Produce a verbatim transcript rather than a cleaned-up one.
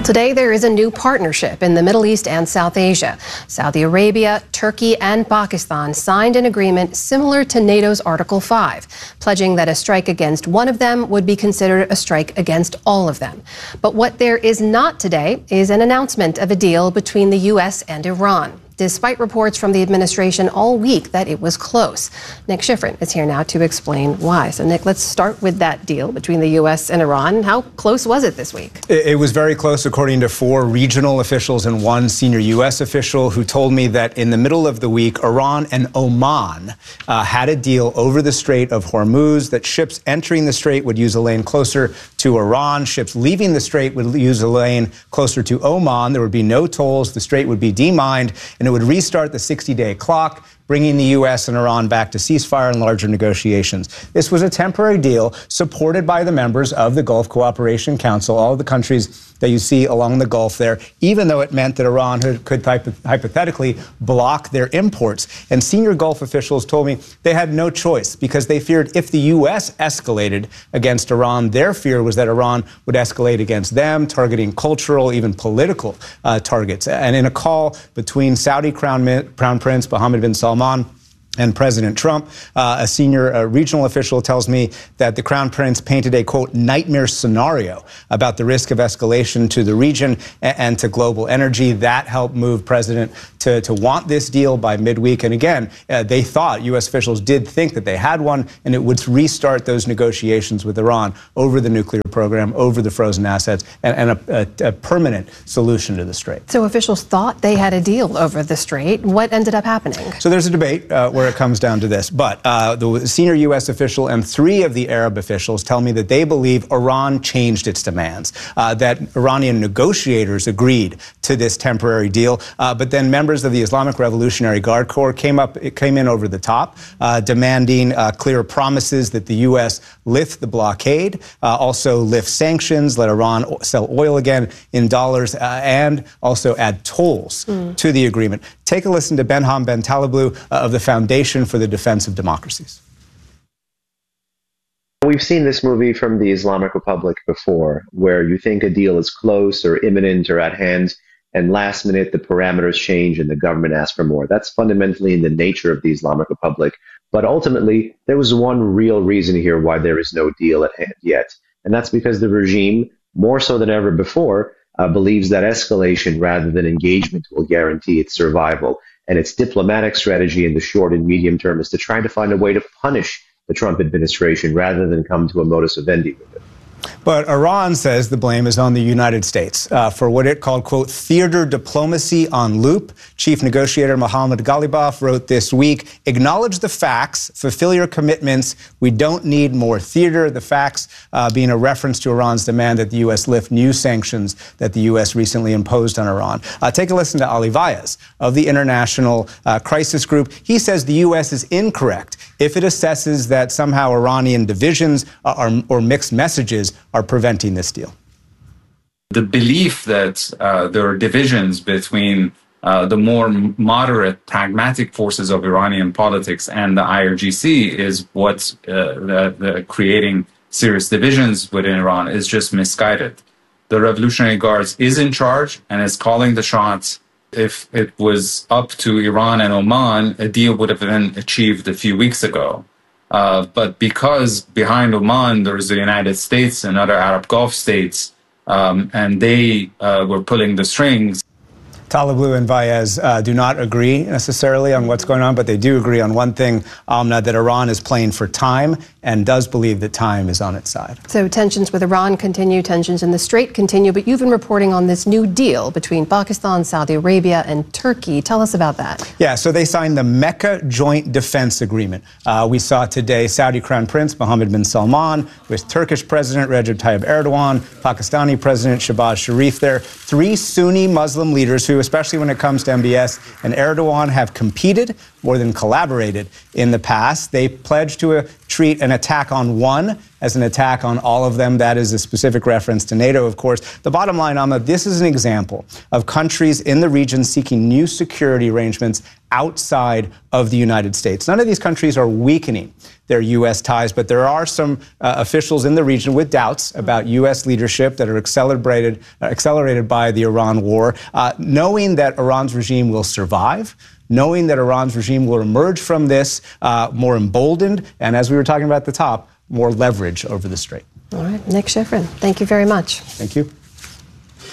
Today, there is a new partnership in the Middle East and South Asia. Saudi Arabia, Turkey, and Pakistan signed an agreement similar to NATO's Article five, pledging that a strike against one of them would be considered a strike against all of them. But what there is not today is an announcement of a deal between the U S and Iran, despite reports from the administration all week that it was close. Nick Schifrin is here now to explain why. So, Nick, let's start with that deal between the U S and Iran. How close was it this week? It, it was very close, according to four regional officials and one senior U S official who told me that in the middle of the week, Iran and Oman uh, had a deal over the Strait of Hormuz that ships entering the strait would use a lane closer to Iran. Ships leaving the strait would use a lane closer to Oman. There would be no tolls. The strait would be demined, and it would restart the sixty-day clock, bringing the U S and Iran back to ceasefire and larger negotiations. This was a temporary deal supported by the members of the Gulf Cooperation Council, all of the countries that you see along the Gulf there, even though it meant that Iran could hypothetically block their imports. And senior Gulf officials told me they had no choice because they feared if the U S escalated against Iran, their fear was that Iran would escalate against them, targeting cultural, even political uh, targets. And in a call between Saudi Crown, Crown Prince Mohammed bin Salman and President Trump, uh, a senior uh, regional official tells me that the Crown Prince painted a, quote, nightmare scenario about the risk of escalation to the region and, and to global energy. That helped move President to, to want this deal by midweek. And again, uh, they thought, U S officials did think that they had one, and it would restart those negotiations with Iran over the nuclear program, over the frozen assets, and, and a, a, a permanent solution to the strait. So officials thought they had a deal over the strait. What ended up happening? So there's a debate uh, where it comes down to this. But uh, the senior U S official and three of the Arab officials tell me that they believe Iran changed its demands, uh, that Iranian negotiators agreed to this temporary deal. Uh, but then members of the Islamic Revolutionary Guard Corps came up, it came in over the top, uh, demanding uh, clear promises that the U S lift the blockade, uh, also lift sanctions, let Iran sell oil again in dollars, uh, and also add tolls mm. to the agreement. Take a listen to Benham Ben Taleblu uh, of the Foundation for the Defense of Democracies. We've seen this movie from the Islamic Republic before, where you think a deal is close or imminent or at hand, and last minute the parameters change and the government asks for more. That's fundamentally in the nature of the Islamic Republic. But ultimately, there was one real reason here why there is no deal at hand yet. And that's because the regime, more so than ever before, uh, believes that escalation rather than engagement will guarantee its survival. And its diplomatic strategy in the short and medium term is to try to find a way to punish the Trump administration rather than come to a modus vivendi with it. But Iran says the blame is on the United States uh, for what it called, quote, theater diplomacy on loop. Chief negotiator Mohammad Ghalibaf wrote this week, acknowledge the facts, fulfill your commitments. We don't need more theater. The facts uh, being a reference to Iran's demand that the U S lift new sanctions that the U S recently imposed on Iran. Uh, take a listen to Ali Vaez of the International uh, Crisis Group. He says the U S is incorrect if it assesses that somehow Iranian divisions are, or mixed messages are preventing this deal. The belief that uh, there are divisions between uh, the more moderate, pragmatic forces of Iranian politics and the I R G C is what's uh, the, the creating serious divisions within Iran is just misguided. The Revolutionary Guards is in charge and is calling the shots. If it was up to Iran and Oman, a deal would have been achieved a few weeks ago. Uh, but because behind Oman, there's the United States and other Arab Gulf states, um, and they uh, were pulling the strings. Taleblu and Vaez uh, do not agree necessarily on what's going on, but they do agree on one thing, Amna, that Iran is playing for time and does believe that time is on its side. So tensions with Iran continue, tensions in the Strait continue, but you've been reporting on this new deal between Pakistan, Saudi Arabia, and Turkey. Tell us about that. Yeah, so they signed the Mecca Joint Defense Agreement. Uh, we saw today Saudi Crown Prince Mohammed bin Salman with Turkish President Recep Tayyip Erdogan, Pakistani President Shehbaz Sharif there, three Sunni Muslim leaders who, especially when it comes to M B S and Erdogan, have competed more than collaborated in the past. They pledged to uh, treat an attack on one as an attack on all of them. That is a specific reference to NATO, of course. The bottom line, Amma, this is an example of countries in the region seeking new security arrangements outside of the United States. None of these countries are weakening their U S ties. But there are some uh, officials in the region with doubts about U S leadership that are accelerated, uh, accelerated by the Iran war. Uh, knowing that Iran's regime will survive, knowing that Iran's regime will emerge from this uh, more emboldened, and as we were talking about at the top, more leverage over the strait. All right, Nick Schifrin, thank you very much. Thank you.